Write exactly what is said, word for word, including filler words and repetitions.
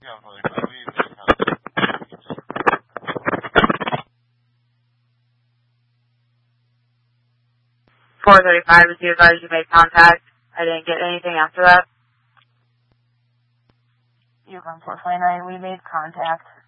Yeah, I'm like, I need to kind of... four thirty-five, as you advised you made contact. I didn't get anything after that. Uniform four twenty-nine, we made contact.